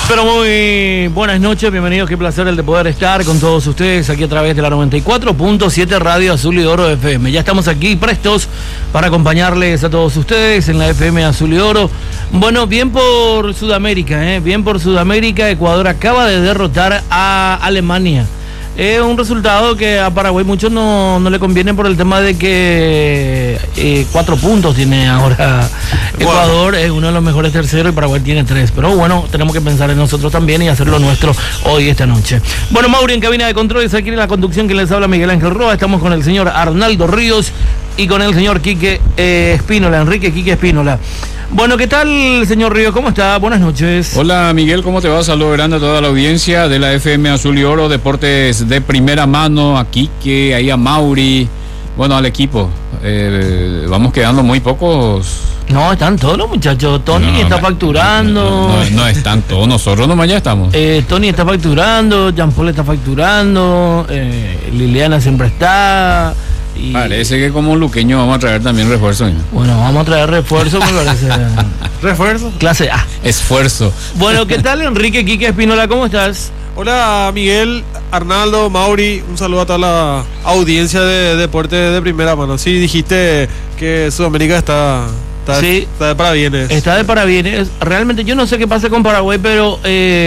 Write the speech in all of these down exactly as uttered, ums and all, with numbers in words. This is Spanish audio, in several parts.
Pero muy buenas noches, bienvenidos, qué placer el de poder estar con todos ustedes aquí a través de la noventa y cuatro punto siete Radio Azul y Oro F M. Ya estamos aquí prestos para acompañarles a todos ustedes en la F M Azul y Oro. Bueno, bien por Sudamérica, ¿eh? bien por Sudamérica. Ecuador acaba de derrotar a Alemania. Es un resultado que a Paraguay mucho no, no le conviene por el tema de que eh, cuatro puntos tiene ahora Ecuador, es uno de los mejores terceros y Paraguay tiene tres. Pero bueno, tenemos que pensar en nosotros también y hacer lo nuestro hoy, esta noche. Bueno, Mauri en cabina de controles, aquí en la conducción que les habla Miguel Ángel Roa. Estamos con el señor Arnaldo Ríos y con el señor Quique eh, Espínola, Enrique Quique Espínola. Bueno, ¿qué tal, señor Río? ¿Cómo está? Buenas noches. Hola, Miguel, ¿cómo te va? Saludos grande a toda la audiencia de la F M Azul y Oro, Deportes de primera mano, a Quique, ahí a Mauri, bueno, al equipo. Eh, vamos quedando muy pocos. No, están todos los muchachos. Tony no, está no, facturando. No, no, no, no están todos, nosotros nomás ya estamos. Eh, Tony está facturando, Jean Paul está facturando, eh, Liliana siempre está. Y... parece que como luqueño vamos a traer también refuerzo. ¿No? Bueno, vamos a traer refuerzo, me parece. ¿Refuerzo? Clase A. Esfuerzo. Bueno, ¿qué tal, Enrique Quique Espínola? ¿Cómo estás? Hola, Miguel, Arnaldo, Mauri, un saludo a toda la audiencia de Deportes de primera mano. Sí, dijiste que Sudamérica está... Está, sí, está de parabienes. Está de parabienes. Realmente yo no sé qué pasa con Paraguay, pero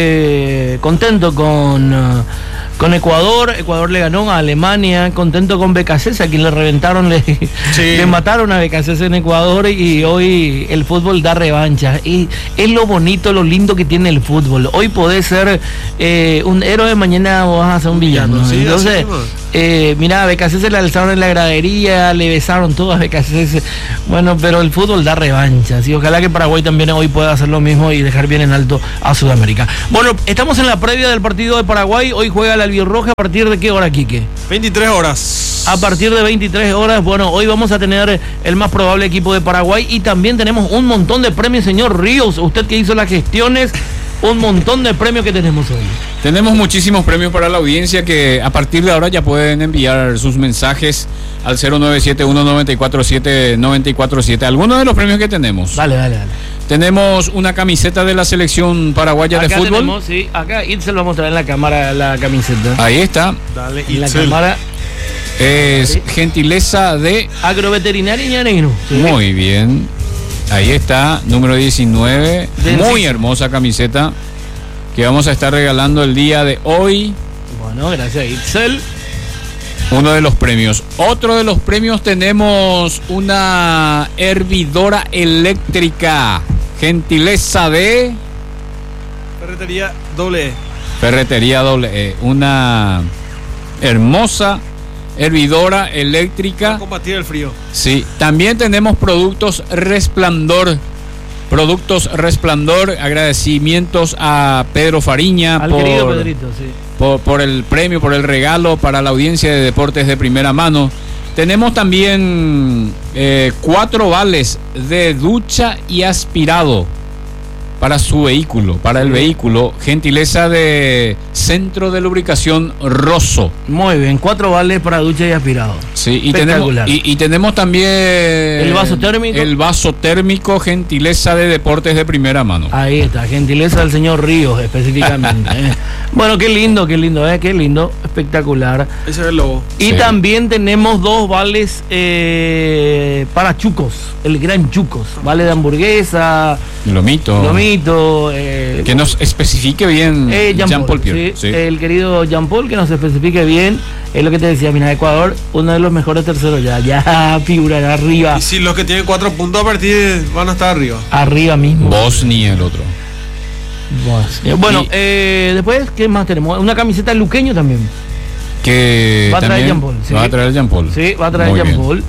eh, contento con, uh, con Ecuador. Ecuador le ganó a Alemania. Contento con B K C S, a quien le reventaron, le, sí. le mataron a B K C S en Ecuador. Y hoy el fútbol da revancha. Y es lo bonito, lo lindo que tiene el fútbol. Hoy podés ser eh, un héroe, mañana vas a ser un villano. Sí, entonces, eh, mira, a B K C S le alzaron en la gradería, le besaron todo a B K C S. Bueno, pero el fútbol da revancha, ¿sí? Ojalá que Paraguay también hoy pueda hacer lo mismo y dejar bien en alto a Sudamérica. Bueno, estamos en la previa del partido de Paraguay. Hoy juega la albirroja. ¿A partir de qué hora, Quique? veintitrés horas. A partir de veintitrés horas. Bueno, hoy vamos a tener el más probable equipo de Paraguay y también tenemos un montón de premios, señor Ríos. Usted que hizo las gestiones, un montón de premios que tenemos hoy. Tenemos muchísimos premios para la audiencia que a partir de ahora ya pueden enviar sus mensajes al cero nueve siete uno nueve cuatro siete nueve cuatro siete. Algunos de los premios que tenemos. Dale, dale, dale. Tenemos una camiseta de la selección paraguaya acá de fútbol. Tenemos, sí, acá Itzel vamos a traer en la cámara la camiseta. Ahí está. Dale, en la cámara. Es gentileza de Agroveterinaria Ñaneiro. Sí. Muy bien. Ahí está, número diecinueve. Del Muy sí. hermosa camiseta que vamos a estar regalando el día de hoy. Bueno, gracias, Itzel. Uno de los premios. Otro de los premios tenemos una hervidora eléctrica. Gentileza de Ferretería doble E. Ferretería doble E. Una hermosa hervidora eléctrica. Para combatir el frío. Sí. También tenemos productos Resplandor. Productos Resplandor. Agradecimientos a Pedro Fariña. Al por, querido Pedrito, sí. Por, por el premio, por el regalo para la audiencia de Deportes de primera mano. Tenemos también eh, cuatro vales de ducha y aspirado para su vehículo, para el vehículo, gentileza de Centro de Lubricación Rosso. Muy bien, cuatro vales para ducha y aspirado. Sí, y tenemos, y, y tenemos también el vaso térmico. El vaso térmico, gentileza de Deportes de primera mano. Ahí está, gentileza del señor Ríos específicamente. eh. Bueno, qué lindo, qué lindo, eh, qué lindo, espectacular. Ese es el logo. Y sí. También tenemos dos vales eh, para Chucos, el gran Chucos, vale de hamburguesa, lomito. Lomito. Eh, que nos especifique bien eh, Jean, Jean Paul, Paul Pierre, sí, sí. El querido Jean Paul, que nos especifique bien. Es lo que te decía, mira, Ecuador, uno de los mejores terceros ya, ya figurará arriba. Y si los que tienen cuatro puntos a partir van a estar arriba. Arriba mismo. Bosnia el otro. Bosnia. Bueno, y, eh, después, ¿qué más tenemos? Una camiseta luqueño también. Que va a traer Jean Paul. ¿Sí? Va a traer Jean Paul. Sí, va a traer Jean Paul.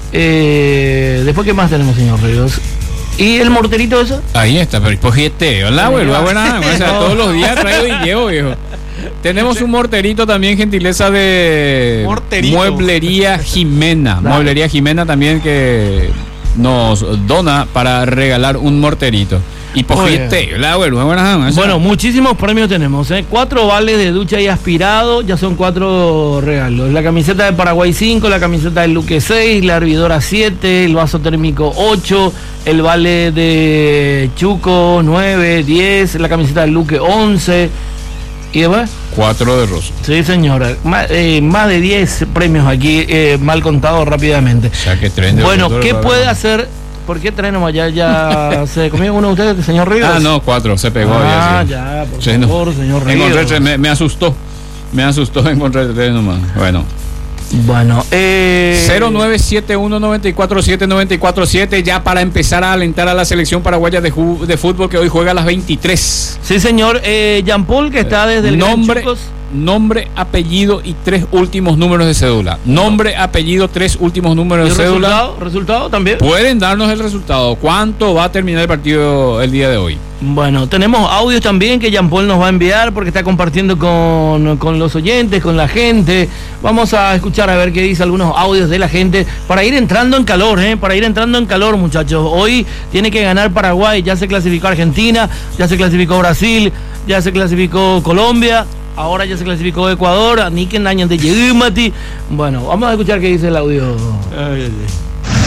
Eh, después, ¿qué más tenemos, señor Ríos? ¿Y el morterito eso? Ahí está, pero pues este, hola, güey, va buena, o sea, todos los días traigo y llevo, viejo. Tenemos un morterito también, gentileza de morterito. Mueblería Jimena. Dale. Mueblería Jimena también que nos dona para regalar un morterito. Y pojiste, la bueno, buenas. Bueno, muchísimos premios tenemos, ¿eh? Cuatro vales de ducha y aspirado, ya son cuatro regalos. La camiseta de Paraguay cinco, la camiseta del Luque seis, la hervidora siete, el vaso térmico ocho, el vale de Chuco nueve, diez, la camiseta del Luque once. ¿Y después? Cuatro de Rosso. Sí, señora. Más, eh, más de diez premios aquí, eh, mal contados rápidamente. O sea, que tren de bueno, futuro, ¿qué ¿verdad? puede hacer? ¿Por qué tren nomás? ¿Ya, ya se comió uno de ustedes, señor Ríos? Ah, no, cuatro, se pegó. Ah, sí. ya, por Sí, favor, no. señor Ríos. Encontré tres, me, me asustó. Me asustó encontrar tres nomás. Bueno. Bueno, eh... cero nueve siete uno nueve cuatro siete nueve cuatro siete ya para empezar a alentar a la selección paraguaya de, ju- de fútbol que hoy juega a las veintitrés. Sí, señor. Eh, Jean Paul, que está desde el nombre, Gran Chucos. nombre, apellido y tres últimos números de cédula. Nombre, apellido, tres últimos números ¿Y de cédula. resultado? ¿Resultado también? Pueden darnos el resultado. ¿Cuánto va a terminar el partido el día de hoy? Bueno, tenemos audios también que Jean Paul nos va a enviar porque está compartiendo con, con los oyentes, con la gente. Vamos a escuchar a ver qué dice algunos audios de la gente para ir entrando en calor, ¿eh? Para ir entrando en calor, muchachos. Hoy tiene que ganar Paraguay, ya se clasificó Argentina, ya se clasificó Brasil, ya se clasificó Colombia, ahora ya se clasificó Ecuador, Niken Dañan de Yegumati. Bueno, vamos a escuchar qué dice el audio. Ay, ay, ay.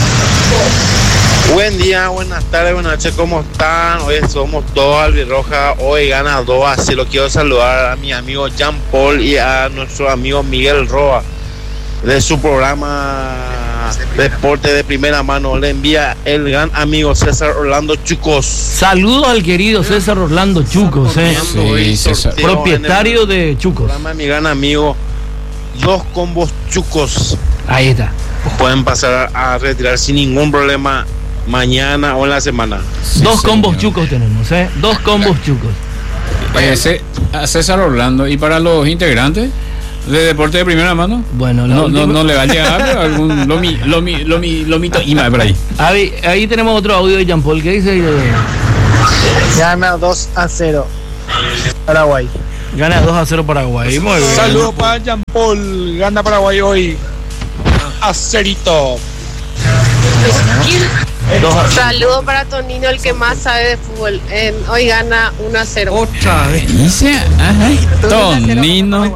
Buen día, buenas tardes, buenas noches, ¿cómo están? Hoy somos todos albirroja, hoy gana dos a cero. Quiero saludar a mi amigo Jean Paul y a nuestro amigo Miguel Roa de su programa Deporte de Primera Mano. Le envía el gran amigo César Orlando Chucos. Saludos al querido César Orlando Chucos, ¿eh? Sí, César. Propietario de Chucos. Programa mi gran amigo, dos combos Chucos. Ahí está. Pueden pasar a retirar sin ningún problema mañana o en la semana. Sí, Dos combos señor. chucos tenemos, ¿eh? Dos combos chucos. Eh, C- a César Orlando. ¿Y para los integrantes de Deporte de Primera Mano? Bueno, la No, no, última- no le va a llegar algún lomi, lomi, lomi, lomito Ima por ahí. Ahí, ahí tenemos otro audio de Jean Paul que dice eh, Gana dos a cero Paraguay. gana dos a cero Paraguay. Muy bien. Saludos para Jean Paul. Gana Paraguay hoy. Acerito. Dos a- Saludo para Tonino, el que más sabe de fútbol. En- hoy gana uno a cero. Otra vez. Dice, ay, Tonino.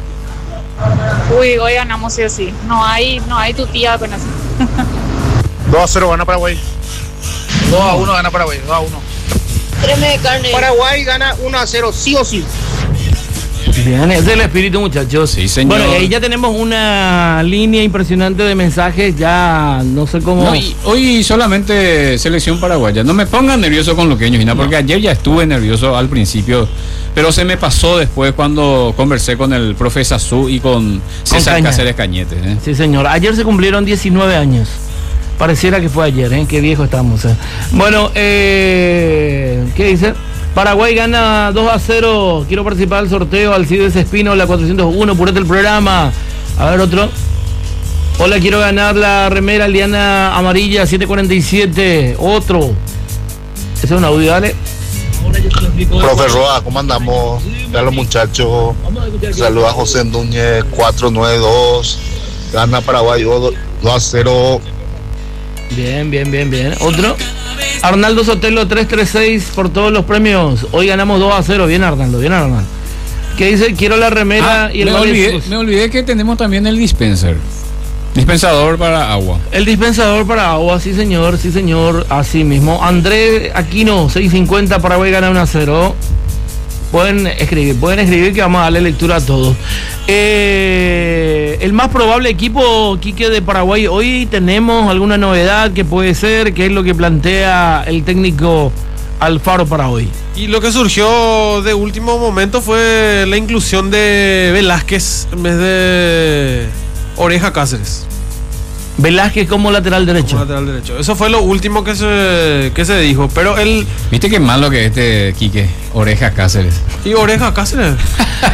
Uy, hoy ganamos sí o sí. No hay, no hay tu tía apenas. dos a cero gana Paraguay. dos a uno gana Paraguay. dos a uno. Tréme de carne. Paraguay gana uno a cero sí o sí. Bien, es el espíritu, muchachos. Sí, señor. Bueno, y ahí ya tenemos una línea impresionante de mensajes. Ya no sé cómo. No, y hoy solamente selección paraguaya. No me pongan nervioso con Luqueño, Gina, porque ayer ya estuve nervioso al principio, pero se me pasó después cuando conversé con el profe Sazú y con César Caña. Cáceres Cañete. ¿eh? Sí, señor. Ayer se cumplieron diecinueve años. Pareciera que fue ayer, ¿eh? Qué viejo estamos. ¿eh? Bueno, eh, ¿qué dice? Paraguay gana dos a cero. Quiero participar del sorteo. Alcides Espino, la cuatrocientos uno. Purete el programa. A ver, otro. Hola, quiero ganar la remera Liana amarilla siete cuarenta y siete. Otro. Ese es un audio, dale. Profe Roa, ¿cómo andamos? A los muchachos. Saluda a José Núñez, cuatro nueve dos. Gana Paraguay dos a cero. Bien, bien, bien, bien. Otro. Arnaldo Sotelo tres tres seis por todos los premios. Hoy ganamos dos a cero. Bien, Arnaldo, bien, Arnaldo. ¿Qué dice? Quiero la remera Ah, y el me, vale olvidé, Jesús. me olvidé que tenemos también el dispenser. Dispensador para agua. El dispensador para agua, sí señor, sí señor, así mismo. Andrés Aquino, seis cincuenta, Paraguay gana uno a cero. Pueden escribir, pueden escribir que vamos a darle lectura a todos. Eh, el más probable equipo, Quique, de Paraguay, hoy tenemos alguna novedad que puede ser, que es lo que plantea el técnico Alfaro para hoy. Y lo que surgió de último momento fue la inclusión de Velázquez en vez de Oreja Cáceres Velázquez como lateral derecho. como lateral derecho. Eso fue lo último que se, que se dijo. Pero él. ¿Viste qué malo que este Quique? Oreja Cáceres. ¿Y Oreja Cáceres?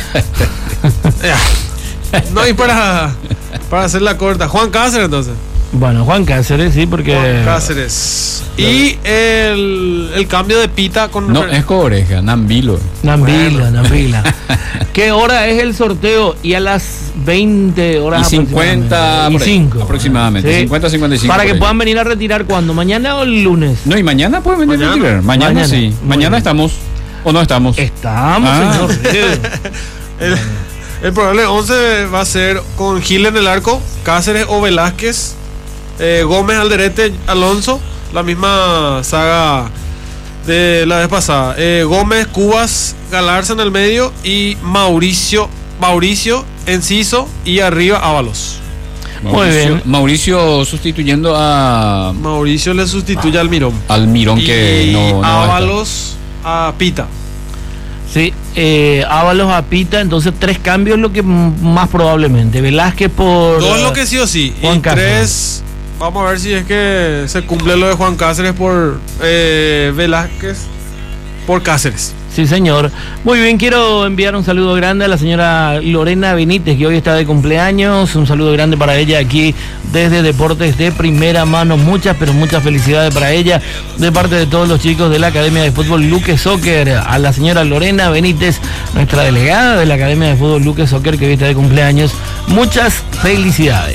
Ya. No, y para, para hacer la corta. Juan Cáceres, entonces. Bueno, Juan Cáceres, sí, porque... Juan Cáceres. Y el, el cambio de pita con... No, es Coboreja, Nambilo. Nambila, bueno. Nambila. ¿Qué hora es el sorteo? Y a las veinte horas y cincuenta y cinco aproximadamente. ¿Sí? cincuenta, cincuenta y cinco. Para que puedan venir a retirar, ¿cuándo? ¿Mañana o el lunes? No, y mañana pueden venir mañana. a retirar. Mañana, mañana sí. Muy mañana bien. Estamos. ¿O no estamos? Estamos, ah. señor. el, el probable once va a ser con Gil en el arco, Cáceres o Velázquez, eh, Gómez, Alderete, Alonso, la misma saga de la vez pasada. Eh, Gómez, Cubas, Galarza en el medio y Mauricio, Mauricio, Enciso y arriba Ábalos. Mauricio, muy bien. Mauricio sustituyendo a... Mauricio le sustituye al Mirón. Al Mirón y que no... no Ábalos a Pita. Sí, eh, Ábalos a Pita, entonces tres cambios lo que más probablemente. Velázquez por... Dos lo que sí o sí. Juan y Cáceres. Tres... Vamos a ver si es que se cumple lo de Juan Cáceres por eh, Velázquez por Cáceres. Sí, señor. Muy bien, quiero enviar un saludo grande a la señora Lorena Benítez, que hoy está de cumpleaños. Un saludo grande para ella aquí desde Deportes de Primera Mano. Muchas, pero muchas felicidades para ella de parte de todos los chicos de la Academia de Fútbol Luque Soccer. A la señora Lorena Benítez, nuestra delegada de la Academia de Fútbol Luque Soccer, que hoy está de cumpleaños. Muchas felicidades.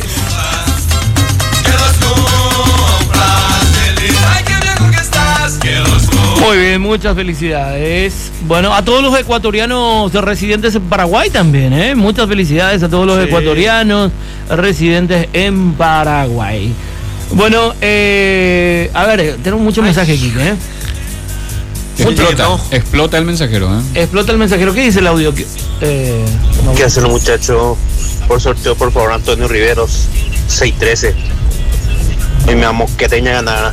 Muy bien, muchas felicidades. Bueno, a todos los ecuatorianos residentes en Paraguay también, ¿eh? Muchas felicidades a todos los sí. ecuatorianos residentes en Paraguay. Bueno, eh, a ver, tenemos muchos mensajes aquí, ¿eh? Explota, no. explota el mensajero, ¿eh? Explota el mensajero. ¿Qué dice el audio? Eh, ¿Qué hacen los muchachos? Por sorteo, por favor, Antonio Riveros, seis trece. Y me amo que tenga ganar.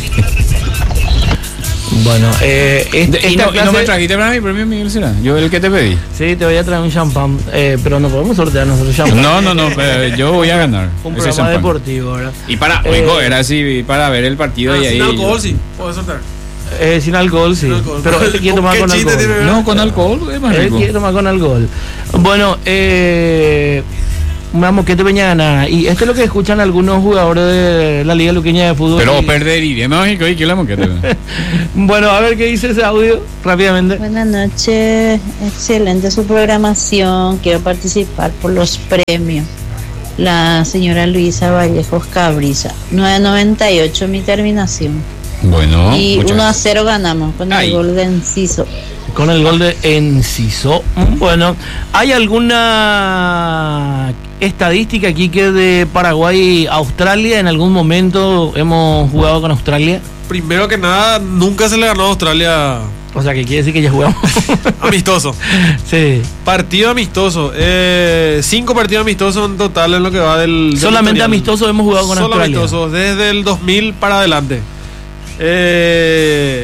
Bueno, eh, este, ¿Y, no, clase... ¿y no me trajiste para mi premio, Miguel Será? Yo el que te pedí. Sí, te voy a traer un champán, eh, pero no podemos sortear nosotros champán. No, no, no, pero yo voy a ganar. Un programa champán. Deportivo, ¿verdad? Y para, eh, oigo, era así, para ver el partido ah, y sin ahí... Sin alcohol, yo... sí, puedes sortear. Eh, sin alcohol, sí. Sin alcohol. Pero este quiere tomar con alcohol. Tiene, no, con alcohol es más rico. Él quiere tomar con alcohol. Bueno, eh... Vamos, que te venía a ganar. Y esto es lo que escuchan algunos jugadores de la Liga Luqueña de Fútbol. Pero y... perdería México y que la moquete. Bueno, a ver qué dice ese audio rápidamente. Buenas noches, excelente su programación. Quiero participar por los premios. La señora Luisa Vallejos Cabriza. nueve noventa y ocho mi terminación. Bueno. Y uno a cero ganamos con Ay. el gol de Enciso. Con el gol de Enciso. Bueno, ¿hay alguna estadística aquí que de Paraguay a Australia en algún momento hemos jugado con Australia? Primero que nada, nunca se le ganó a Australia. O sea, que quiere decir que ya jugamos. Amistoso. Sí. Partido amistoso. Eh, cinco partidos amistosos en total en lo que va del... Solamente del amistosos hemos jugado con Solo Australia. Amistosos, desde el dos mil para adelante. Eh...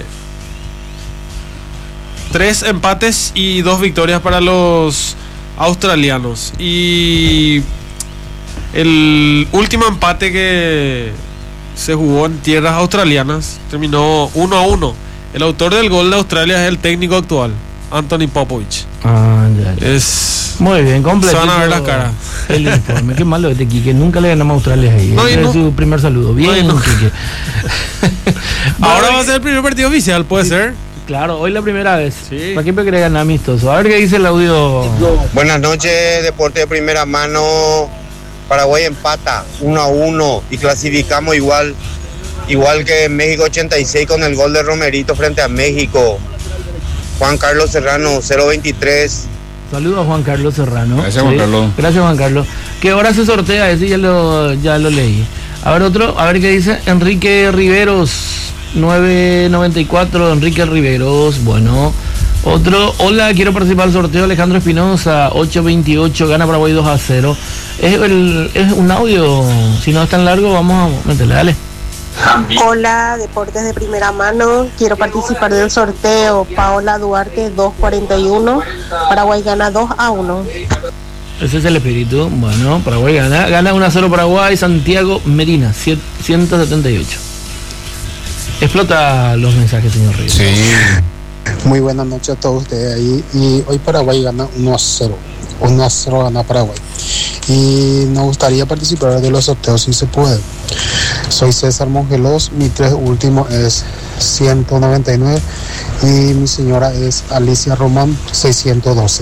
Tres empates y dos victorias para los australianos. Y el último empate que se jugó en tierras australianas terminó uno a uno. El autor del gol de Australia es el técnico actual, Anthony Popovich. Ah, ya, ya. Es... Muy bien, completo. Se van a ver las caras. El informe. Qué malo este Quique. Nunca le ganamos a Australia ahí. No, Ese no. es su primer saludo. Bien, no, no. Quique. Ahora va a ser el primer partido oficial, puede sí. ser. Claro, hoy la primera vez. Sí. ¿Para quién quiere ganar amistoso? A ver qué dice el audio. Buenas noches, deporte de primera mano. Paraguay empata uno a uno y clasificamos igual, igual que en México ochenta y seis con el gol de Romerito frente a México. Juan Carlos Serrano, cero veintitrés. Saludos a Juan Carlos Serrano. Gracias, sí. Juan Carlos. Gracias, Juan Carlos. ¿Qué hora se sortea? Ese ya lo, ya lo leí. A ver otro, a ver qué dice Enrique Riveros. nueve noventa y cuatro, Enrique Riveros. Bueno, otro. Hola, quiero participar del sorteo. Alejandro Espinosa, ocho veintiocho, gana Paraguay dos a cero. Es, el, es un audio, si no es tan largo, vamos a meterle, dale. Hola, deportes de primera mano. Quiero participar del sorteo. Paola Duarte, dos cuarenta y uno. Paraguay gana dos a uno. Ese es el espíritu. Bueno, Paraguay gana. Gana uno a cero Paraguay. Santiago Medina, ciento setenta y ocho. Explota los mensajes, señor Ríos. Sí. Muy buenas noches a todos ustedes ahí. Y hoy Paraguay gana uno a cero. uno a cero gana Paraguay. y nos gustaría participar de los sorteos si se puede. Soy César Mongelos, mi tres último es ciento noventa y nueve y mi señora es Alicia Román seiscientos doce.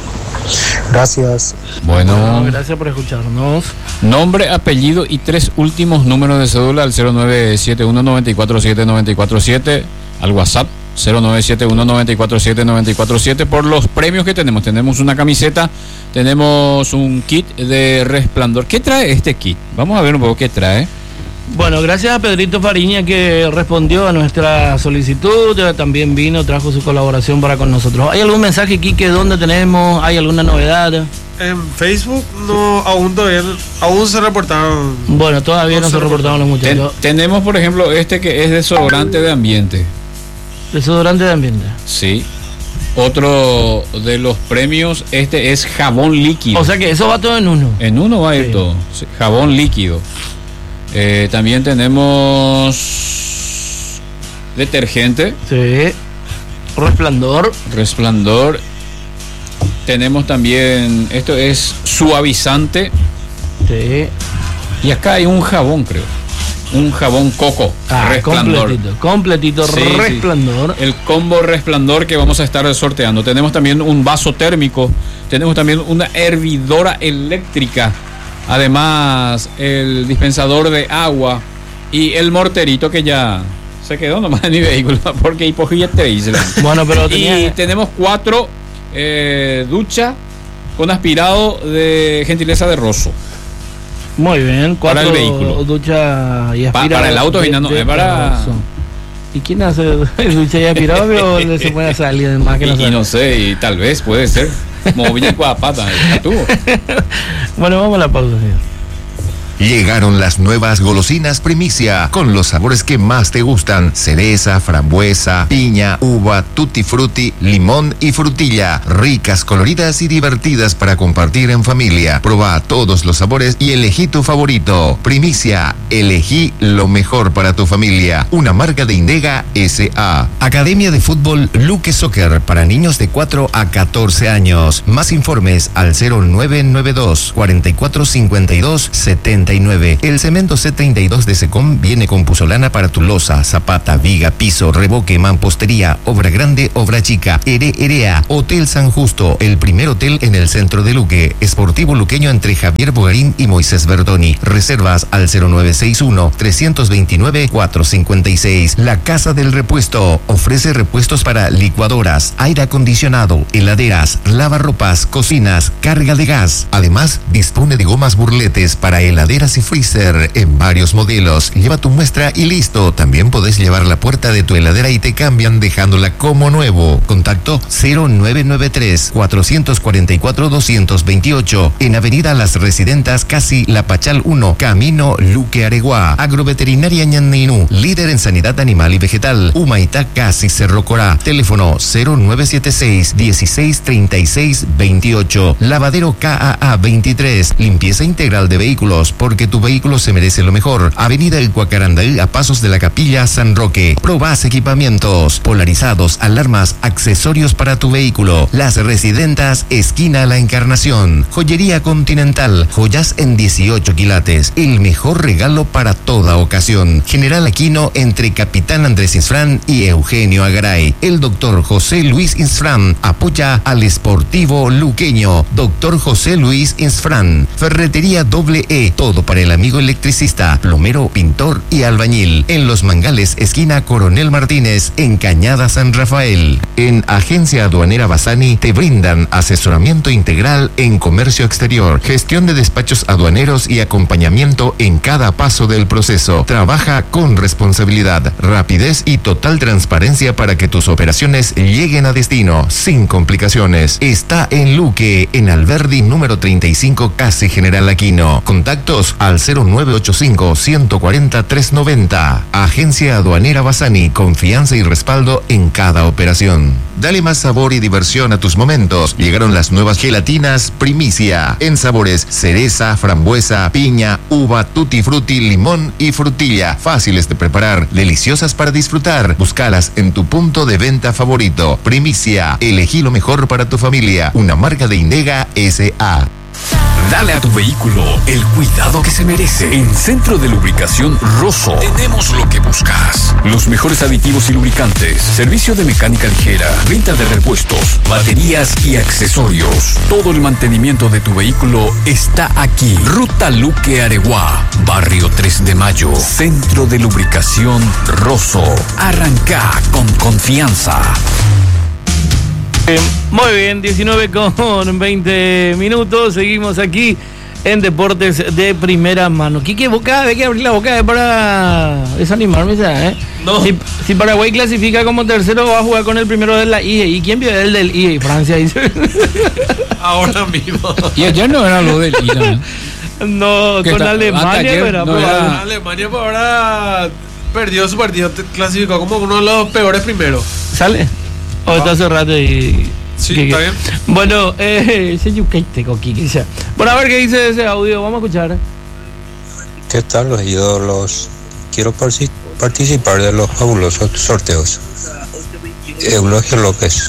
Gracias. Bueno, Bueno, gracias por escucharnos. nombre, apellido y tres últimos números de cédula al cero nueve siete uno nueve cuatro siete nueve cuatro siete, al WhatsApp cero nueve siete uno nueve cuatro siete nueve cuatro siete por los premios que tenemos. Tenemos una camiseta, tenemos un kit de Resplandor. ¿Qué trae este kit? Vamos a ver un poco qué trae. Bueno, gracias a Pedrito Fariña que respondió a nuestra solicitud, también vino, trajo su colaboración para con nosotros. ¿Hay algún mensaje, Quique, dónde tenemos? ¿Hay alguna novedad? En Facebook no, aún todavía, aún se reportaron. Bueno, todavía no, no se reportaron los Ten, muchachos. tenemos, por ejemplo, este que es desodorante de ambiente. Desodorante de ambiente. Sí. Otro de los premios, este es jabón líquido. O sea que eso va todo en uno. En uno va a ir Sí. todo. Sí, jabón líquido. Eh, también tenemos detergente. Sí. Resplandor. Resplandor. Tenemos también, esto es suavizante. Sí. Y acá hay un jabón, creo. Un jabón coco. Ah, Resplandor. completito, completito, Sí, Resplandor. sí. El combo Resplandor que vamos a estar sorteando. Tenemos también un vaso térmico. Tenemos también una hervidora eléctrica. Además, el dispensador de agua y el morterito que ya se quedó nomás en mi vehículo porque hipogillete hice. Bueno, pero Y tenía... tenemos cuatro eh, duchas con aspirado de gentileza de Rosso. Muy bien, cuatro Para el vehículo. ducha y Pa- aspirado. para el auto, de- y no, no, de- es para- ¿Y quién hace ducha y aspirado o le se puede hacer alguien más que Y, no y sabe? no sé, y tal vez puede ser. Movilla en Cuadapata, ya tuvo. Bueno, vamos a la pausa, señor. Llegaron las nuevas golosinas Primicia, con los sabores que más te gustan: cereza, frambuesa, piña, uva, tutti frutti, limón y frutilla. Ricas, coloridas y divertidas para compartir en familia. Proba todos los sabores y elegí tu favorito. Primicia, elegí lo mejor para tu familia. Una marca de Indega S A. Academia de Fútbol Luque Soccer para niños de cuatro a catorce años. Más informes al cero nueve nueve dos, cuatro cuatro cinco dos, siete nueve. El cemento C treinta y dos de Secom viene con puzolana para tu losa, zapata, viga, piso, revoque, mampostería, obra grande, obra chica. Ere Erea, Hotel San Justo, el primer hotel en el centro de Luque. Esportivo luqueño entre Javier Bogarín y Moisés Verdoni. Reservas al cero nueve seis uno, tres dos nueve, cuatro cinco seis. La Casa del Repuesto ofrece repuestos para licuadoras, aire acondicionado, heladeras, lavarropas, cocinas, carga de gas. Además, dispone de gomas burletes para heladeras y freezer en varios modelos. Lleva tu muestra y listo. También podés llevar la puerta de tu heladera y te cambian dejándola como nuevo. Contacto cero nueve nueve tres, cuatro cuatro cuatro, dos dos ocho en Avenida Las Residentas, casi La Pachal uno, Camino Luque Areguá. Agroveterinaria Ñanninú, líder en sanidad animal y vegetal. Humaitá, casi Cerro Corá. Teléfono cero nueve siete seis, dieciséis treinta y seis veintiocho. Lavadero K A A veintitrés. Limpieza integral de vehículos, porque tu vehículo se merece lo mejor. Avenida El Cuacarandaí, a pasos de la Capilla San Roque. Probás equipamientos, polarizados, alarmas, accesorios para tu vehículo. Las Residentas, esquina La Encarnación. Joyería Continental, joyas en dieciocho quilates. El mejor regalo para toda ocasión. General Aquino, entre Capitán Andrés Insfrán y Eugenio Agaray. El doctor José Luis Insfrán apoya al Esportivo Luqueño. Doctor José Luis Insfrán. Ferretería Doble E, todo para el amigo electricista, plomero, pintor y albañil. En Los Mangales, esquina Coronel Martínez, en Cañada San Rafael. En Agencia Aduanera Bassani te brindan asesoramiento integral en comercio exterior, gestión de despachos aduaneros y acompañamiento en cada paso del proceso. Trabaja con responsabilidad, rapidez y total transparencia para que tus operaciones lleguen a destino sin complicaciones. Está en Luque, en Alberdi número treinta y cinco, casi General Aquino. Contactos al cero nueve ocho cinco, uno cuatro cero, tres nueve cero. Agencia Aduanera Bassani, confianza y respaldo en cada operación. Dale más sabor y diversión a tus momentos. Llegaron las nuevas gelatinas Primicia, en sabores cereza, frambuesa, piña, uva, tutti frutti, limón y frutilla. Fáciles de preparar, deliciosas para disfrutar. Búscalas en tu punto de venta favorito. Primicia, elegí lo mejor para tu familia. Una marca de Indega S A. Dale a tu vehículo el cuidado que se merece. En Centro de Lubricación Rosso tenemos lo que buscas. Los mejores aditivos y lubricantes, servicio de mecánica ligera, venta de repuestos, baterías y accesorios. Todo el mantenimiento de tu vehículo está aquí. Ruta Luque Areguá, Barrio tres de Mayo. Centro de Lubricación Rosso. Arranca con confianza. Muy bien, diecinueve con veinte minutos. Seguimos aquí en Deportes de Primera Mano. Quique, vos cada vez que abrir la boca es para desanimarme, ¿sabes? No. Si, si Paraguay clasifica como tercero, va a jugar con el primero de la I G. ¿Y quién vio el del I G? Francia, dice. Ahora mismo. Y ayer no era lo del I G. No, con está, Alemania, ayer, pero no era... Alemania por ahora perdió su partido, clasificó como uno de los peores primeros. ¿Sale? O oh, está hace rato y... Sí, ¿Qué, está qué? bien. Bueno, eh, bueno, a ver qué dice ese audio, vamos a escuchar. ¿Qué tal, los ídolos? Quiero parci- participar de los fabulosos sorteos. Eulogio López,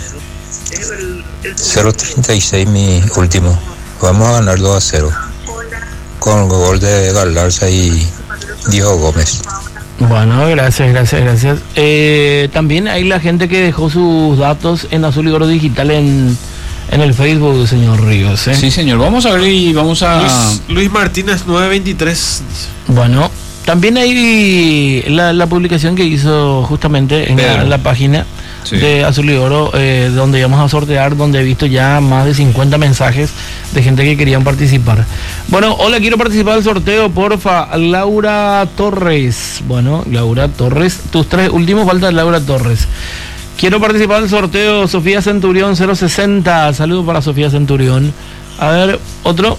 cero treinta y seis mi último. Vamos a ganar dos a cero con el gol de Galarza y Diego Gómez. Bueno, gracias, gracias, gracias. Eh, también hay la gente que dejó sus datos en Azul y Oro Digital en, en el Facebook, señor Ríos. ¿eh? Sí, señor. Vamos a ver y vamos a... Luis, Luis Martínez nueve veintitrés. Bueno, también hay la, la publicación que hizo justamente en la, la página sí. de Azul y Oro, eh, donde íbamos a sortear, donde he visto ya más de cincuenta mensajes de gente que querían participar. Bueno, hola, quiero participar del sorteo, porfa. Laura Torres. Bueno, Laura Torres, tus tres últimos, falta Laura Torres. Quiero participar del sorteo, Sofía Centurión cero sesenta. Saludos para Sofía Centurión. A ver, otro.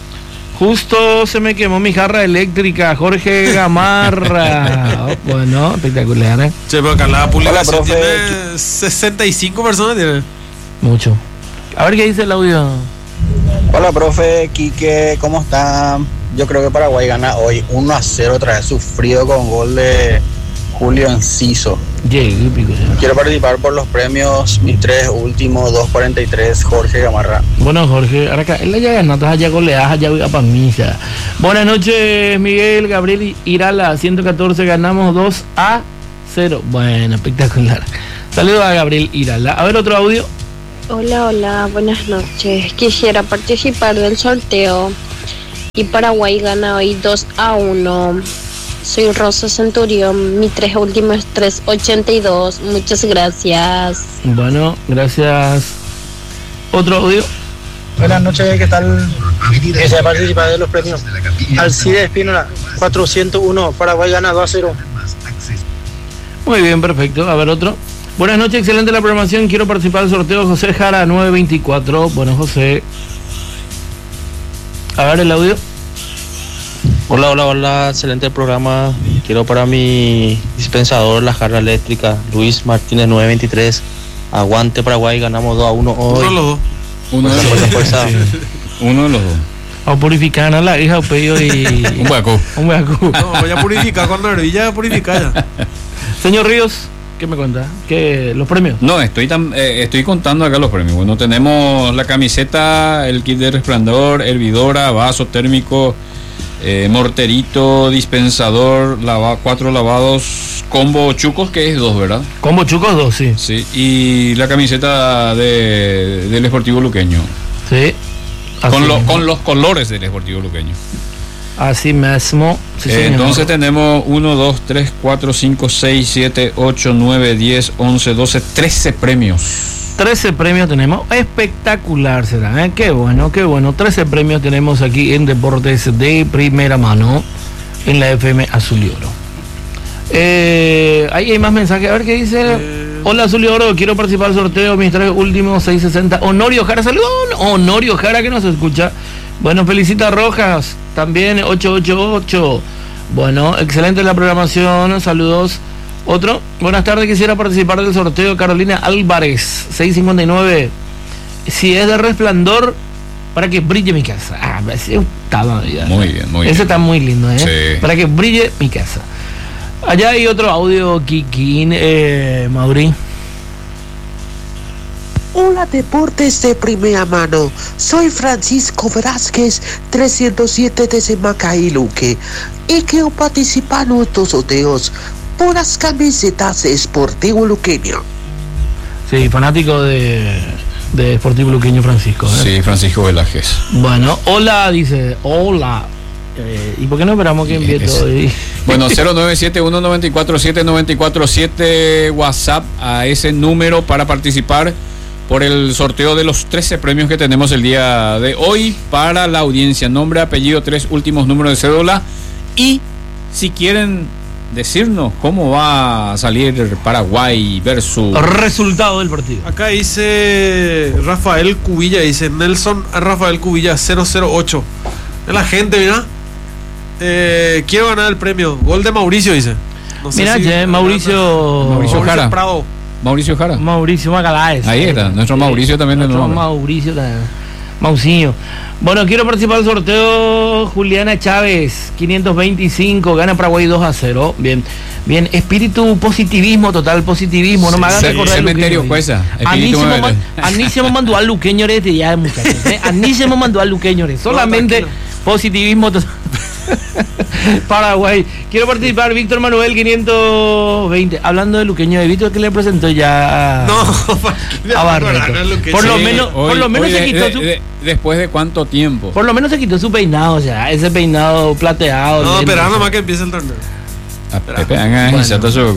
Justo se me quemó mi jarra eléctrica, Jorge Gamarra. Oh, bueno, espectacular, ¿eh? Che, pero acá la publicación tiene sesenta y cinco personas. Tiene. Mucho. A ver qué dice el audio. Hola, profe, Quique, ¿cómo están? Yo creo que Paraguay gana hoy uno a cero, otra vez sufrido con gol de Julio Enciso. Quiero participar por los premios, mis tres últimos, dos cuarenta y tres, Jorge Gamarra. Bueno, Jorge, ahora acá, él ya ganó, allá goleadas, allá voy a Pamisa. Buenas noches, Miguel, Gabriel Irala, ciento catorce, ganamos dos a cero. Bueno, espectacular. Saludos a Gabriel Irala. A ver, otro audio. Hola, hola, buenas noches. Quisiera participar del sorteo y Paraguay gana hoy dos a uno. Soy Rosa Centurión, mi tres últimos tres ochenta y dos. Muchas gracias. Bueno, gracias. Otro audio. Buenas noches, ¿qué tal? Quisiera participar de los premios. Alcide Espínola, cuatrocientos uno, Paraguay gana dos a cero. Muy bien, perfecto. A ver, otro. Buenas noches, excelente la programación. Quiero participar del sorteo, José Jara nueve veinticuatro. Bueno, José. A ver el audio. Hola, hola, hola, excelente programa. Quiero para mi dispensador la jarra eléctrica, Luis Martínez nueve veintitrés. Aguante Paraguay, ganamos dos a uno hoy. Uno de los dos. Uno de los dos. Fuerza. Uno de los dos. A purificar a la hija, Opello y... Un hueco. Un hueco. No, voy a purificar cuando hervilla, purificar ya. Señor Ríos, ¿qué me cuenta? ¿Qué, los premios? No, estoy tan, eh, estoy contando acá los premios. Bueno, tenemos la camiseta, el kit de resplandor, hervidora, vaso térmico, eh, morterito, dispensador, lava, cuatro lavados, combo chucos, que es dos, ¿verdad? Combo chucos dos, sí. Sí, y la camiseta de, del Sportivo Luqueño. Sí. Con, lo, con los colores del Sportivo Luqueño. Así mismo. Sí, eh, entonces tenemos uno, dos, tres, cuatro, cinco, seis, siete, ocho, nueve, diez, once, doce, trece premios. trece premios tenemos. Espectacular será, ¿eh? Qué bueno, qué bueno. trece premios tenemos aquí en Deportes de Primera Mano en la F M Azul y Oro. Eh, ahí hay más mensajes. A ver qué dice. Eh... Hola, Azul y Oro. Quiero participar del sorteo. Mis tres últimos seis sesenta. Honorio Jara. Saludos. Honorio Jara que nos escucha. Bueno, felicita Rojas. También ocho ocho ocho. Bueno, excelente la programación. Saludos. Otro. Buenas tardes. Quisiera participar del sorteo. Carolina Álvarez. seis cincuenta y nueve. Si es de resplandor, para que brille mi casa. Ah, ese está muy bien, muy bien. Ese está muy lindo, ¿eh? Sí. Para que brille mi casa. Allá hay otro audio, Kikín, eh, Mauri. Hola, Deportes de Primera Mano. Soy Francisco Velázquez, trescientos siete desde Macaí, Luque. Y quiero participar en estos sorteos por las camisetas de Sportivo Luqueño. Sí, fanático de, de Sportivo Luqueño, Francisco, ¿eh? Sí, Francisco Velázquez. Bueno, hola, dice, hola. Eh, ¿Y por qué no esperamos que envíe todo ahí? Bueno, cero nueve siete uno nueve cuatro siete nueve cuatro siete WhatsApp a ese número para participar por el sorteo de los trece premios que tenemos el día de hoy para la audiencia. Nombre, apellido, tres últimos números de cédula. Y si quieren decirnos cómo va a salir Paraguay versus... Resultado del partido. Acá dice Rafael Cubilla, dice Nelson Rafael Cubilla cero cero ocho. Es la gente, mira. Eh, quiero ganar el premio. Gol de Mauricio, dice. No sé mira, si Mauricio... Mauricio, Mauricio Jara. Prado. Mauricio Jara. Mauricio Magaláes. Ahí está, nuestro Mauricio también de nuevo. Mauricio Mausinho. Bueno, quiero participar del sorteo. Juliana Chávez, quinientos veinticinco, gana Paraguay dos a cero. Bien, bien, espíritu positivismo, total positivismo. No me hagan recordar. Cementerio Cuesa. Anísimo mandó al Luqueño de ya, muchachos. Anísimo mandó al Luqueño. Solamente no, positivismo total. Paraguay. Quiero participar, Víctor Manuel, quinientos veinte. Hablando de Luqueño, de Víctor, que le presentó ya a, no, a Barreto. Por lo menos, sí, hoy, por lo menos se de, quitó de, su... de, después de cuánto tiempo. Por lo menos se quitó su peinado, o sea, ese peinado plateado. No, esperando nomás que empiece el torneo. A Pepe, hagan bueno.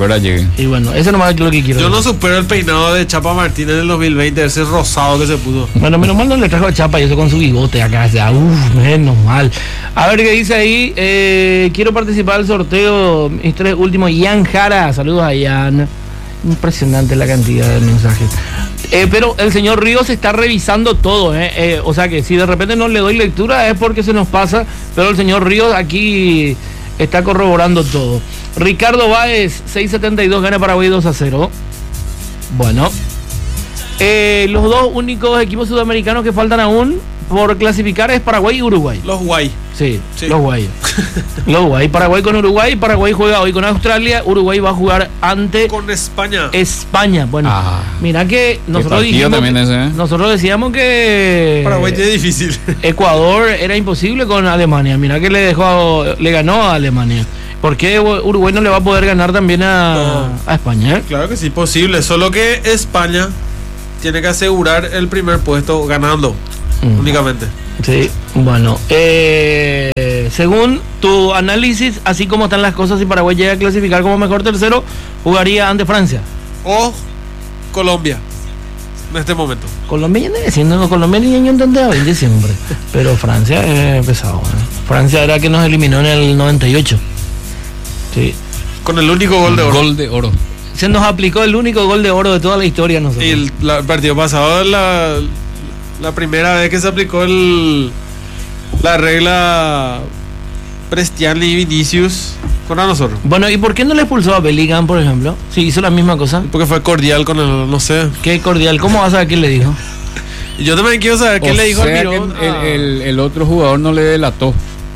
Y bueno, eso nomás es lo que quiero. Yo no supero el peinado de Chapa Martínez en el dos mil veinte, ese rosado que se puso. Bueno, menos mal no le trajo a Chapa y eso con su bigote acá, o sea, uff, menos mal. A ver qué dice ahí. Eh, quiero participar del sorteo, mis tres últimos. Ian Jara, saludos a Ian. Impresionante la cantidad de mensajes. Eh, pero el señor Ríos está revisando todo, eh. Eh, o sea que si de repente no le doy lectura es porque se nos pasa, pero el señor Ríos aquí está corroborando todo. Ricardo Báez, seiscientos setenta y dos, gana Paraguay dos a cero. Bueno, eh, los dos únicos equipos sudamericanos que faltan aún por clasificar es Paraguay y Uruguay. Los guay. Sí, sí. los guay. Los guay. Paraguay con Uruguay. Paraguay juega hoy con Australia. Uruguay va a jugar ante... Con España. España. Bueno, ah, mira que nosotros dijimos... Que, ese, ¿eh? Nosotros decíamos que... Paraguay tiene difícil. Ecuador era imposible con Alemania. Mira que le dejó, le ganó a Alemania. ¿Por qué Uruguay no le va a poder ganar también a, no. a España? ¿Eh? Claro que sí, posible. Solo que España tiene que asegurar el primer puesto ganando. Mm. Únicamente. Sí, bueno. Eh, según tu análisis, así como están las cosas, si Paraguay llega a clasificar como mejor tercero, jugaría ante Francia. O Colombia. En este momento. Colombia viene siendo Colombia ni año entendía en diciembre. Pero Francia es pesado. ¿eh? Francia era que nos eliminó en el noventa y ocho. Sí. Con el único gol de oro. Gol de oro. Se nos aplicó el único gol de oro de toda la historia nosotros. Y el, la, el partido pasado, la, la primera vez que se aplicó el la regla Prestiani y Vinicius con a nosotros. Bueno, ¿y por qué no le expulsó a Bellingham, por ejemplo? Sí, hizo la misma cosa. Porque fue cordial con el, no sé. ¿Qué cordial? ¿Cómo vas a saber qué le dijo? Yo también quiero saber qué o le dijo sea al Mirón. El, el, el otro jugador no le delató.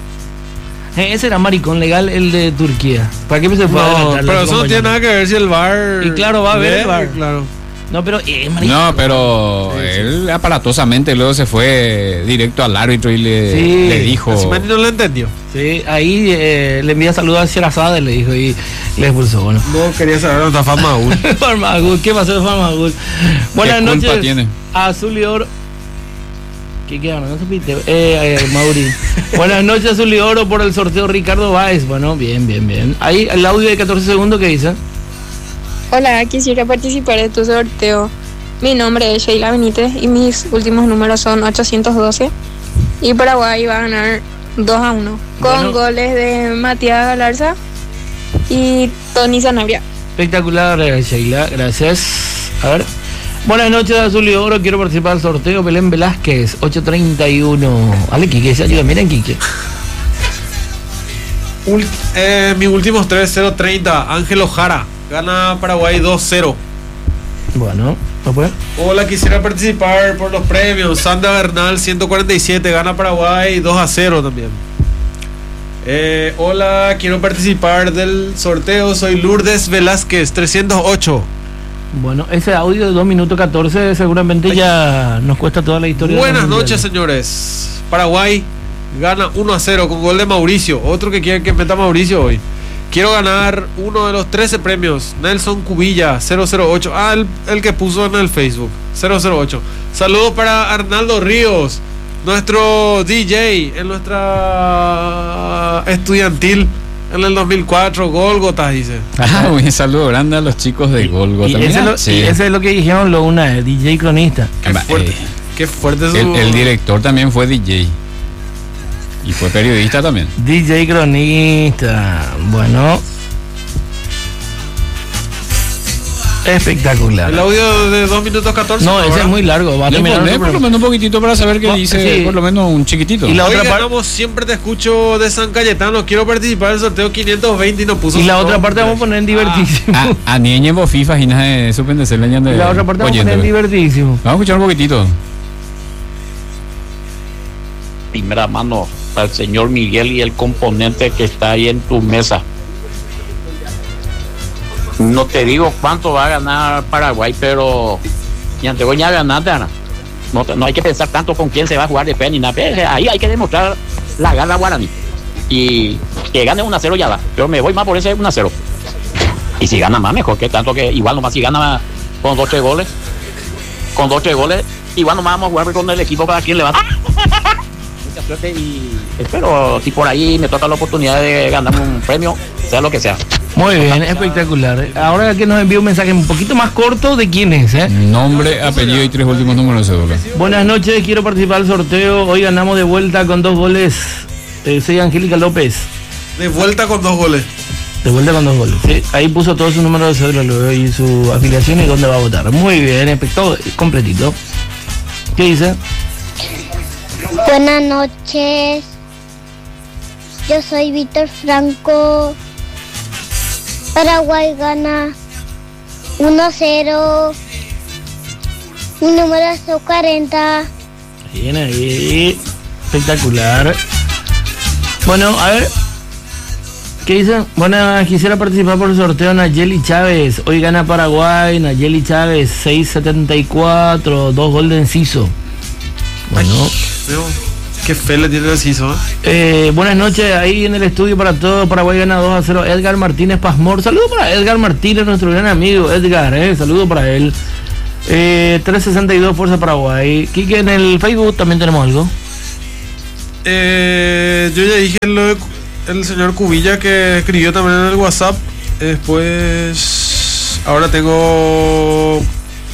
Ese era maricón legal, el de Turquía. ¿Para qué se fue no, a delatar? Pero eso no tiene nada que ver si el V A R. Y claro, va a ver el V A R. Claro. No, pero eh, maricón. No, pero sí, él sí. aparatosamente luego se fue directo al árbitro y le, sí. le dijo. Si no lo entendió. Sí, ahí eh, le envía saludos a Sherazade, le dijo y le expulsó. Bueno. No quería saber dónde está Farmagul. Farmagul, ¿qué pasó de Farmagul? Buenas ¿Qué noches. culpa tiene? Azul y Oro. ¿Qué queda? No se pite. Eh, eh, Mauri. Buenas noches, Azul y Oro, por el sorteo Ricardo Báez. Bueno, bien, bien, bien. Ahí el audio de catorce segundos, ¿qué dice? Hola, quisiera participar de tu sorteo. Mi nombre es Sheila Benítez y mis últimos números son ochocientos doce. Y Paraguay va a ganar dos a uno. Con bueno. goles de Matías Galarza y Tony Sanabria. Espectacular, Sheila. Gracias. A ver. Buenas noches, Azul y Oro. Quiero participar del sorteo. Belén Velázquez, ocho treinta y uno. Ale, Quique, se ayuda. Miren, Quique. Ult eh, mis últimos tres, cero treinta. Ángelo Jara. Gana Paraguay dos cero. Bueno, ¿no puede? Hola, quisiera participar por los premios. Sandra Bernal, ciento cuarenta y siete. Gana Paraguay dos a cero también. Eh, hola, quiero participar del sorteo. Soy Lourdes Velázquez, trescientos ocho. Bueno, ese audio de dos minutos catorce seguramente ya nos cuesta toda la historia. Buenas noches, señores. Paraguay gana uno a cero con gol de Mauricio. Otro que quiere que meta Mauricio hoy. Quiero ganar uno de los trece premios. Nelson Cubilla, cero cero ocho. Ah, el, el que puso en el Facebook, cero cero ocho. Saludos para Arnaldo Ríos, nuestro D J en nuestra estudiantil en el dos mil cuatro, Golgota, dice. Ah, un saludo grande a los chicos de Golgota. Y ese, lo, sí. y ese es lo que dijeron lo una vez, D J cronista. Qué fuerte, eh, qué fuerte su... el, el director también fue D J. Y fue periodista también. D J cronista. Bueno. Espectacular. El audio de dos minutos catorce. No, ese es muy largo. Va a terminar por lo menos un poquitito para saber qué no, dice. Sí. Por lo menos un chiquitito. Y la otra parte, siempre te escucho de San Cayetano. Quiero participar del sorteo quinientos veinte y no puso. Y la otra parte vamos a poner en divertísimo. Ah, a niñe bo FIFA y nada de suspenderse la de. Y la otra parte vamos a poner en divertísimo. Vamos a escuchar un poquitito. Primera mano al señor Miguel y el componente que está ahí en tu mesa. No te digo cuánto va a ganar Paraguay, pero ya te voy a ganar, Dana. No, no hay que pensar tanto con quién se va a jugar de fe ni nada. Ahí hay que demostrar la gana guaraní. Y que gane uno a cero ya va. Pero me voy más por ese uno a cero. Y si gana más, mejor que tanto que igual nomás si gana con dos tres goles. Con dos tres goles, igual nomás vamos a jugar con el equipo para quien le va a... Mucha suerte y espero si por ahí me toca la oportunidad de ganar un premio, sea lo que sea. Muy bien, espectacular. Ahora que nos envía un mensaje un poquito más corto de quién es, ¿eh? Nombre, apellido y tres últimos números de cédula. Buenas noches, quiero participar del sorteo. Hoy ganamos de vuelta con dos goles. Eh, soy Angélica López. De vuelta con dos goles. De vuelta con dos goles. Sí, ahí puso todo su número de cédula luego y su afiliación y dónde va a votar. Muy bien, todo completito. ¿Qué dice? Buenas noches. Yo soy Víctor Franco. Paraguay gana uno a cero. Mi número es cuarenta. Bien ahí. Espectacular. Bueno, a ver. ¿Qué dicen? Bueno, quisiera participar por el sorteo Nayeli Chávez. Hoy gana Paraguay. Nayeli Chávez, seis setenta y cuatro. Dos gol de Enciso. Bueno. Ay, qué fe le tiene el Enciso, ¿eh? Eh, buenas noches ahí en el estudio para todos. Paraguay gana dos a cero. Edgar Martínez Pasmor. Saludos para Edgar Martínez, nuestro gran amigo Edgar. Eh. Saludos para él. Eh, tres sesenta y dos Fuerza Paraguay. Quique, en el Facebook también tenemos algo. Eh, yo ya dije lo de el señor Cubilla que escribió también en el WhatsApp. Después, ahora tengo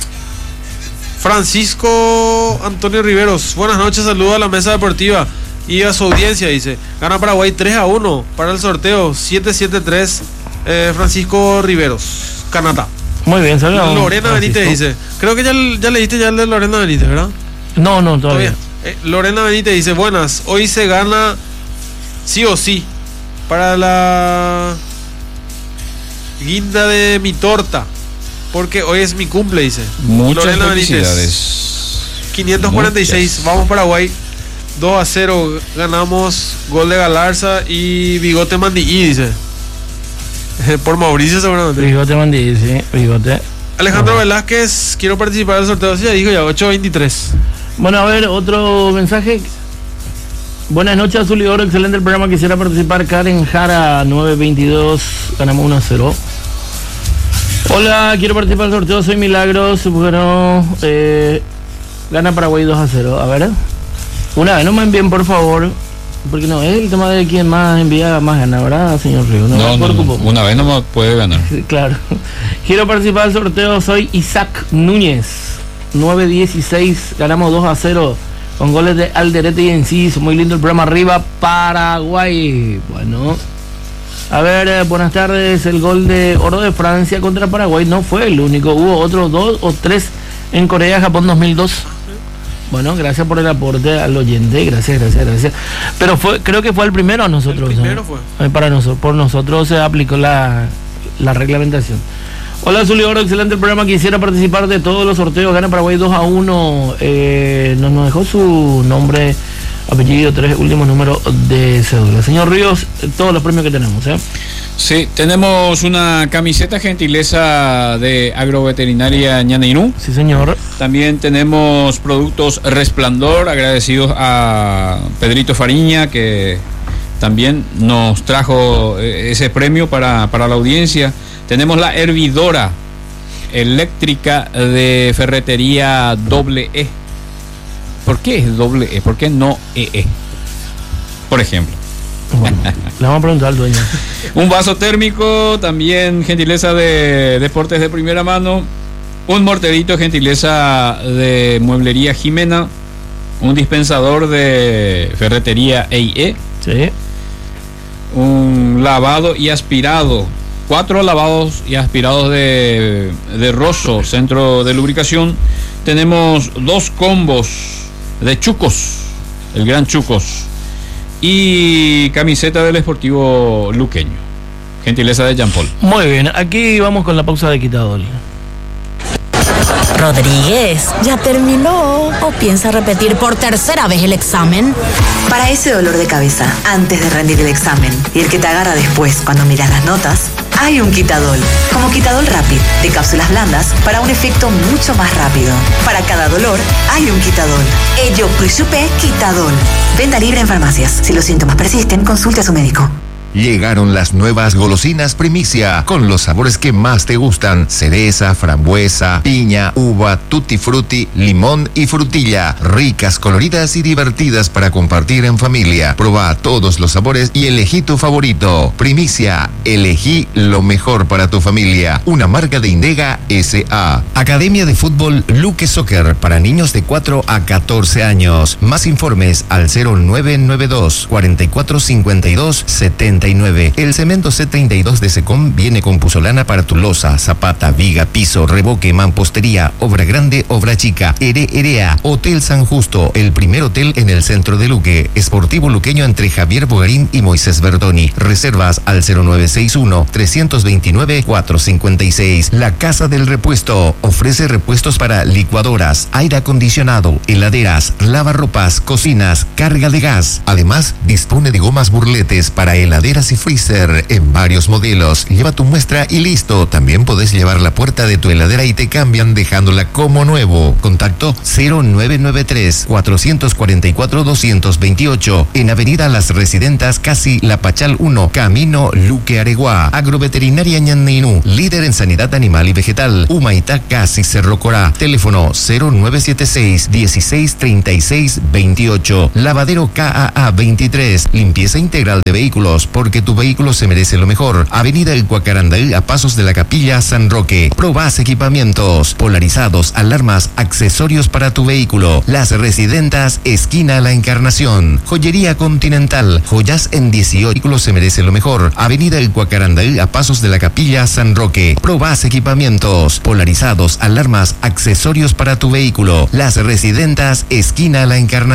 Francisco Antonio Riveros. Buenas noches, saludos a la mesa deportiva y a su audiencia. Dice: gana Paraguay tres a uno para el sorteo siete siete tres. eh, Francisco Riveros, Canadá. Muy bien, saludos. Lorena Benítez dice: creo que ya, ya leíste ya el de Lorena Benítez, ¿verdad? No, no, todavía, todavía. Eh, Lorena Benítez dice: buenas, hoy se gana sí o sí para la guinda de mi torta, porque hoy es mi cumple, dice. Muchas Lorena felicidades. Benítez. quinientos cuarenta y seis. Muchas. Vamos Paraguay dos a cero. Ganamos gol de Galarza y Bigote Mandillí, dice. Por Mauricio seguramente. Bigote Mandillí, sí, Bigote. Alejandro Ajá. Velázquez, quiero participar del sorteo. Sí, ya dijo ya, ocho veintitrés. Bueno, a ver, otro mensaje. Buenas noches, Azul y Oro, excelente el programa. Quisiera participar. Karen Jara, nueve veintidós, ganamos uno a cero. Hola, quiero participar del sorteo, soy Milagros. Bueno, eh, gana Paraguay dos a cero. A ver, una vez no me envíen, por favor, porque no es el tema de quién más envía, más gana, ¿verdad, señor Río? No, no, no, no, una vez no puede ganar. Claro. Quiero participar del sorteo, soy Isaac Núñez, nueve dieciséis, ganamos dos a cero. Con goles de Alderete y Enciso. Muy lindo el programa. Arriba Paraguay. Bueno, a ver, eh, buenas tardes. El gol de oro de Francia contra Paraguay no fue el único. Hubo otros dos o tres en Corea, Japón dos mil dos. Bueno, gracias por el aporte al oyente. Gracias, gracias, gracias. Pero fue, creo que fue el primero a nosotros. El primero, ¿no? Fue. Eh, para nosotros, por nosotros se aplicó la, la reglamentación. Hola, Azul y Oro, excelente el programa. Quisiera participar de todos los sorteos. Gana Paraguay dos a uno. Eh, nos, nos dejó su nombre apellido, tres últimos números de cédula. Señor Ríos, todos los premios que tenemos, ¿eh? Sí, tenemos una camiseta gentileza de Agroveterinaria Ñaneinú. Sí, señor. También tenemos productos Resplandor, agradecidos a Pedrito Fariña, que también nos trajo ese premio para, para la audiencia. Tenemos la hervidora eléctrica de Ferretería Doble E. ¿Por qué es doble E? ¿Por qué no E E? Por ejemplo. Bueno, le vamos a preguntar al dueño. Un vaso térmico, también gentileza de Deportes de Primera Mano. Un morterito, gentileza de Mueblería Jimena. Un dispensador de Ferretería E I E. Sí. Un lavado y aspirado. Cuatro lavados y aspirados de, de Rosso, centro de lubricación. Tenemos dos combos de Chucos, el Gran Chucos. Y camiseta del Esportivo Luqueño, gentileza de Jean Paul. Muy bien, aquí vamos con la pausa de Quitadol. Rodríguez, ¿ya terminó o piensa repetir por tercera vez el examen? Para ese dolor de cabeza, antes de rendir el examen, y el que te agarra después cuando miras las notas, hay un Quitadol. Como Quitadol Rapid, de cápsulas blandas, para un efecto mucho más rápido. Para cada dolor, hay un Quitadol. Ello Prisupe Quitadol. Venta libre en farmacias. Si los síntomas persisten, consulte a su médico. Llegaron las nuevas golosinas Primicia, con los sabores que más te gustan: cereza, frambuesa, piña, uva, tutti frutti, limón y frutilla. Ricas, coloridas y divertidas para compartir en familia. Proba todos los sabores y elegí tu favorito. Primicia, elegí lo mejor para tu familia. Una marca de Indega S A. Academia de Fútbol Luque Soccer para niños de cuatro a catorce años. Más informes al cero nueve nueve dos, cuatro cuatro cinco dos, setenta y nueve. El cemento C treinta y dos de Secom viene con puzolana para tu losa, zapata, viga, piso, revoque, mampostería, obra grande, obra chica. Ere Erea, Hotel San Justo, el primer hotel en el centro de Luque. Esportivo luqueño entre Javier Bogarín y Moisés Verdoni. Reservas al cero nueve seis uno, tres dos nueve, cuatro cinco seis. La Casa del Repuesto ofrece repuestos para licuadoras, aire acondicionado, heladeras, lavarropas, cocinas, carga de gas. Además, dispone de gomas burletes para heladeras y freezer en varios modelos. Lleva tu muestra y listo. También podés llevar la puerta de tu heladera y te cambian dejándola como nuevo. Contacto cero nueve nueve tres, cuatro cuatro cuatro, dos dos ocho en Avenida Las Residentas, casi La Pachal uno, Camino Luque Areguá. Agroveterinaria Ñaneinú, líder en sanidad animal y vegetal. Humaitá, casi Cerro Corá. Teléfono cero nueve siete seis, dieciséis treinta y seis veintiocho. Lavadero K A A veintitrés, limpieza integral de vehículos, porque tu vehículo se merece lo mejor. Avenida El Guacarandaí, a pasos de la Capilla San Roque. Probás equipamientos, polarizados, alarmas, accesorios para tu vehículo. Las Residentas, esquina La Encarnación. Joyería Continental, joyas en dieciocho. Vehículo se merece lo mejor. Avenida El Guacarandaí, a pasos de la Capilla San Roque. Probás equipamientos, polarizados, alarmas, accesorios para tu vehículo. Las Residentas, esquina La Encarnación.